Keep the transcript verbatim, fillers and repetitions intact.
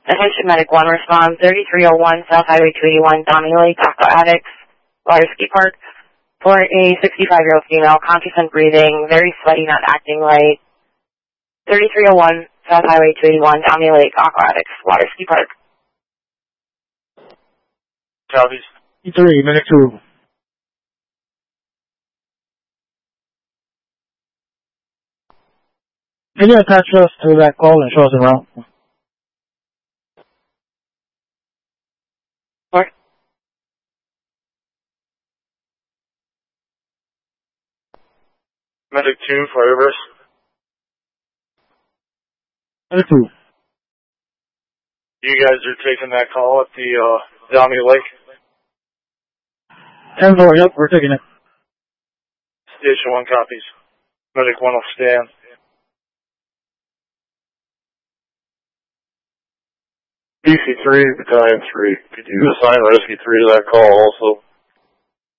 Attention Medic one, respond thirty-three oh one South Highway two eighty-one, Donny Lake, Aqua Addicts, Water Ski Park, for a sixty-five-year-old female, conscious and breathing, very sweaty, not acting right. thirty-three oh one South Highway two eighty-one, Donny Lake, Aqua Addicts, Water Ski Park. Copies. three, Medic two. Can you attach us to that call and show us around? What? Medic two, Fireburst. Medic two. You guys are taking that call at the uh, Donny Lake? ten four, yep, we're taking it. Station one copies. Medic one will stand. B C three, Battalion three. Could you assign Rescue three to that call also?